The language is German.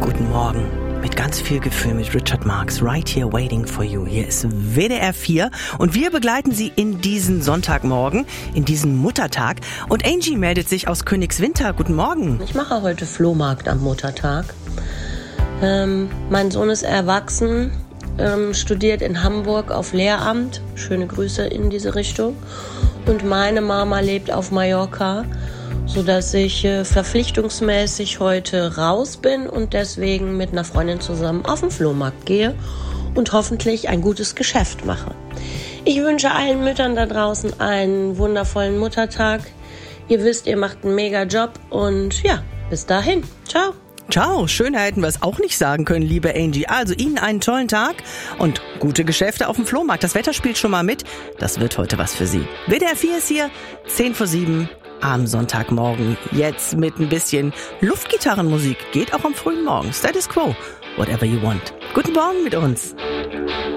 Guten Morgen. Mit ganz viel Gefühl mit Richard Marx. Right here waiting for you. Hier ist WDR 4 und wir begleiten Sie in diesen Sonntagmorgen, in diesen Muttertag. Und Angie meldet sich aus Königswinter. Guten Morgen. Ich mache heute Flohmarkt am Muttertag. Mein Sohn ist erwachsen, studiert in Hamburg auf Lehramt. Schöne Grüße in diese Richtung. Und meine Mama lebt auf Mallorca, sodass ich verpflichtungsmäßig heute raus bin und deswegen mit einer Freundin zusammen auf den Flohmarkt gehe und hoffentlich ein gutes Geschäft mache. Ich wünsche allen Müttern da draußen einen wundervollen Muttertag. Ihr wisst, ihr macht einen mega Job und ja, bis dahin. Ciao. Ciao, schöner hätten wir es auch nicht sagen können, liebe Angie. Also Ihnen einen tollen Tag und gute Geschäfte auf dem Flohmarkt. Das Wetter spielt schon mal mit. Das wird heute was für Sie. WDR 4 ist hier, 6:50 am Sonntagmorgen. Jetzt mit ein bisschen Luftgitarrenmusik. Geht auch am frühen Morgen. Status Quo, whatever you want. Guten Morgen mit uns.